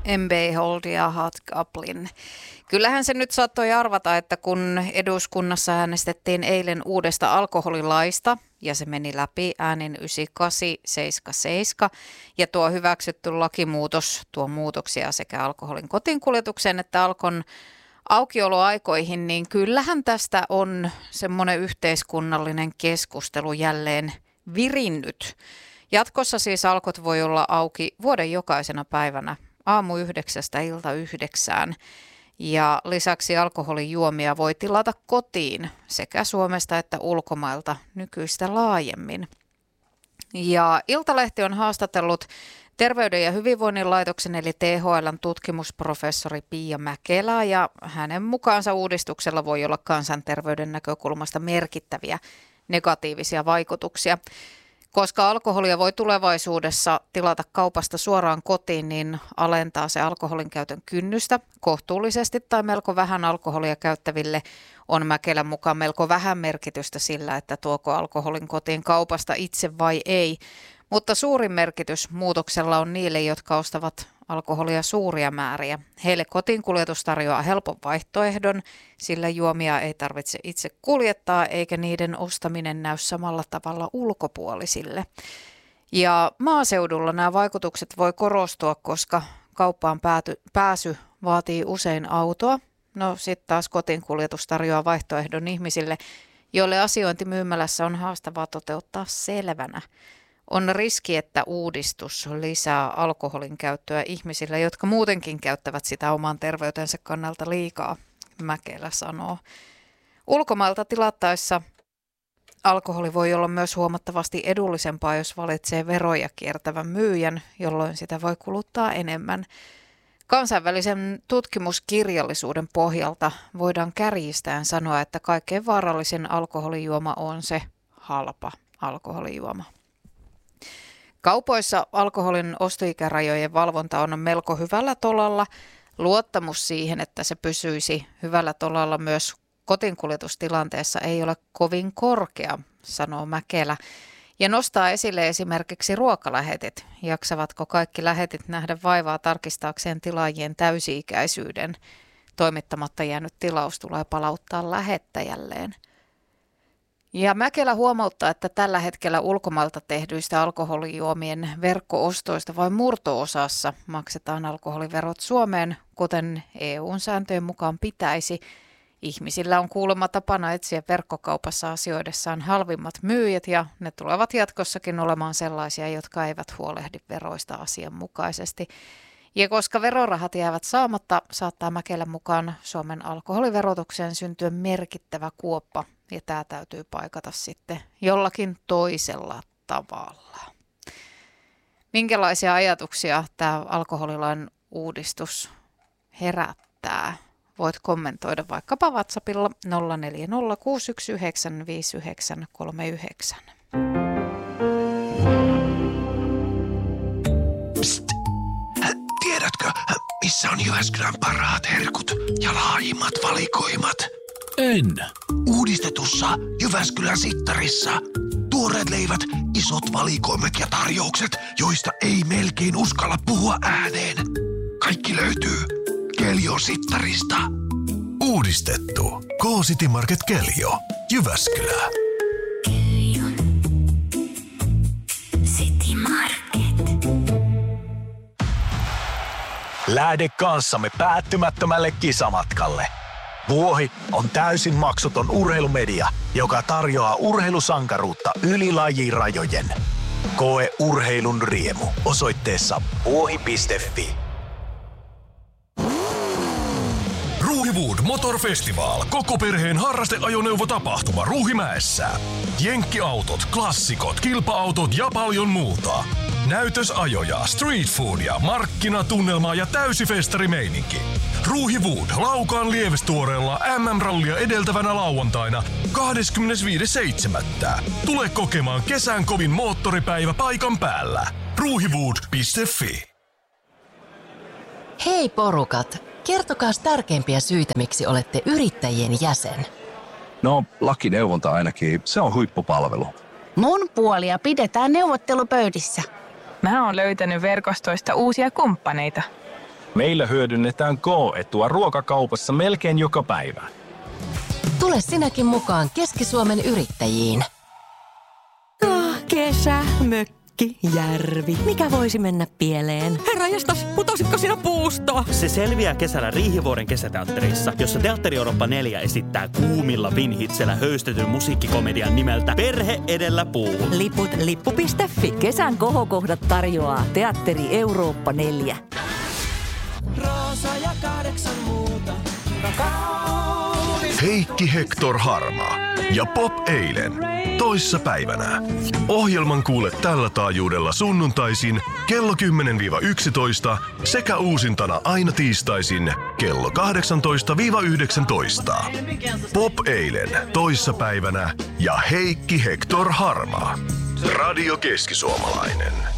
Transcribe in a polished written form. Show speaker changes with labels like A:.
A: M.B. Hold ja Hart Gablin. Kyllähän se nyt saattoi arvata, että kun eduskunnassa äänestettiin eilen uudesta alkoholilaista ja se meni läpi äänin 98-77 ja tuo hyväksytty lakimuutos tuo muutoksia sekä alkoholin kotiinkuljetukseen että Alkon aukioloaikoihin, niin kyllähän tästä on semmoinen yhteiskunnallinen keskustelu jälleen virinnyt. Jatkossa siis Alkot voi olla auki vuoden jokaisena päivänä aamu 9 ilta 9. Ja lisäksi alkoholijuomia voi tilata kotiin sekä Suomesta että ulkomailta nykyistä laajemmin. Ja Iltalehti on haastatellut Terveyden ja hyvinvoinnin laitoksen eli THL:n tutkimusprofessori Pia Mäkelää ja hänen mukaansa uudistuksella voi olla kansanterveyden näkökulmasta merkittäviä negatiivisia vaikutuksia. Koska alkoholia voi tulevaisuudessa tilata kaupasta suoraan kotiin, niin alentaa se alkoholin käytön kynnystä kohtuullisesti tai melko vähän alkoholia käyttäville on Mäkelän mukaan melko vähän merkitystä sillä, että tuoko alkoholin kotiin kaupasta itse vai ei. Mutta suurin merkitys muutoksella on niille, jotka ostavat alkoholia suuria määriä. Heille kotiinkuljetus tarjoaa helpon vaihtoehdon, sillä juomia ei tarvitse itse kuljettaa eikä niiden ostaminen näy samalla tavalla ulkopuolisille. Ja maaseudulla nämä vaikutukset voi korostua, koska kauppaan pääsy vaatii usein autoa. No sitten taas kotiinkuljetus tarjoaa vaihtoehdon ihmisille, joille asiointi myymälässä on haastavaa toteuttaa selvänä. On riski, että uudistus lisää alkoholin käyttöä ihmisille, jotka muutenkin käyttävät sitä oman terveytensä kannalta liikaa, Mäkelä sanoo. Ulkomailta tilattaessa alkoholi voi olla myös huomattavasti edullisempaa, jos valitsee veroja kiertävän myyjän, jolloin sitä voi kuluttaa enemmän. Kansainvälisen tutkimuskirjallisuuden pohjalta voidaan kärjistäen sanoa, että kaikkein vaarallisin alkoholijuoma on se halpa alkoholijuoma. Kaupoissa alkoholin ostoikärajojen valvonta on melko hyvällä tolalla. Luottamus siihen, että se pysyisi hyvällä tolalla myös kotiinkuljetustilanteessa ei ole kovin korkea, sanoo Mäkelä. Ja nostaa esille esimerkiksi ruokalähetit. Jaksavatko kaikki lähetit nähdä vaivaa tarkistaakseen tilaajien täysi-ikäisyyden? Toimittamatta jäänyt tilaus tulee palauttaa lähettäjälleen. Ja Mäkelä huomauttaa, että tällä hetkellä ulkomailta tehdyistä alkoholijuomien verkko-ostoista vain murto-osassa maksetaan alkoholiverot Suomeen, kuten EU:n sääntöjen mukaan pitäisi. Ihmisillä on kuulemma tapana etsiä verkkokaupassa asioidessaan halvimmat myyjät ja ne tulevat jatkossakin olemaan sellaisia, jotka eivät huolehdi veroista asianmukaisesti. Ja koska verorahat jäävät saamatta, saattaa Mäkelän mukaan Suomen alkoholiverotukseen syntyä merkittävä kuoppa. Ja tämä täytyy paikata sitten jollakin toisella tavalla. Minkälaisia ajatuksia tämä alkoholilain uudistus herättää? Voit kommentoida vaikkapa WhatsAppilla 0406195939.
B: Psst! Tiedätkö, missä on Jyväskylän parhaat herkut ja laajimmat valikoimat?
C: En.
B: Uudistetussa Jyväskylän Sittarissa. Tuoreet leivät, isot valikoimet ja tarjoukset, joista ei melkein uskalla puhua ääneen. Kaikki löytyy Kelion Sittarista.
C: Uudistettu. K-City Market Keljo. Jyväskylä.
D: Kelion City Market.
C: Lähde kanssamme päättymättömälle kisamatkalle. Vuohi on täysin maksuton urheilumedia, joka tarjoaa urheilusankaruutta yli lajirajojen. Koe urheilun riemu osoitteessa vuohi.fi.
E: Ruuhiwood Motor Festival. Koko perheen harrasteajoneuvotapahtuma Ruuhimäessä. Jenkkiautot, klassikot, kilpa-autot ja paljon muuta. Näytösajoja, street foodia, markkinatunnelmaa ja täysifestarimeininki. Ruuhiwood Laukaan Lievestuoreella MM-rallia edeltävänä lauantaina 25.7. Tule kokemaan kesän kovin moottoripäivä paikan päällä. Ruuhiwood.fi.
F: Hei porukat, kertokaa tärkeimpiä syitä, miksi olette yrittäjien jäsen.
G: No, lakineuvonta ainakin, se on huippupalvelu.
H: Mun puolia pidetään neuvottelupöydissä.
I: Mä oon löytänyt verkostoista uusia kumppaneita.
C: Meillä hyödynnetään K-etua ruokakaupassa melkein joka päivä.
F: Tule sinäkin mukaan Keski-Suomen yrittäjiin.
H: Kesä, mökki, järvi. Mikä voisi mennä pieleen? Herranjestas, putositko sinä puusta?
I: Se selviää kesällä Riihivuoren kesäteatterissa, jossa Teatteri Eurooppa 4 esittää kuumilla vinhitsellä höystetyn musiikkikomedian nimeltä Perhe edellä puuhun.
H: Liput lippu.fi.
J: Kesän kohokohdat tarjoaa Teatteri Eurooppa 4.
K: Roosa ja 8 muuta.
E: Heikki Hector Harmaa ja Pop Eilen toissa päivänä. Ohjelman kuule tällä taajuudella sunnuntaisin kello 10-11 sekä uusintana aina tiistaisin kello 18-19. Pop Eilen toissa päivänä ja Heikki Hector Harmaa. Radio Keski-Suomalainen.